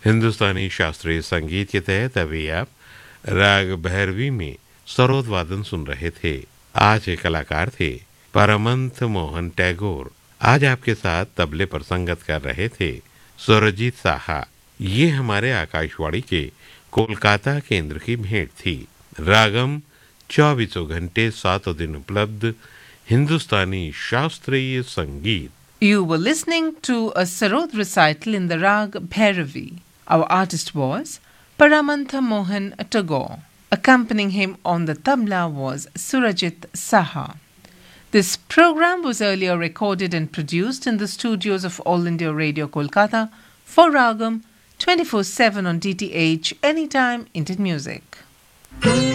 हिंदुस्तानी शास्त्रीय संगीत के तहत अभी आप राग भैरवी में सरोद वादन सुन रहे थे। आज के कलाकार थे परमंथ मोहन टैगोर। आज आपके साथ तबले पर संगत कर रहे थे सुरजीत साहा। ये हमारे आकाशवाणी के कोलकाता केंद्र की भेंट थी। रागम 24 घंटे 7 दिन उपलब्ध हिंदुस्तानी शास्त्रीय संगीत। You were listening to a Sarod recital in the Rag Bhairavi. Our artist was Paramantha Mohan Tagore. Accompanying him on the tabla was Surajit Saha. This program was earlier recorded and produced in the studios of All India Radio Kolkata for Ragam 24/7 on DTH Anytime Indian Music.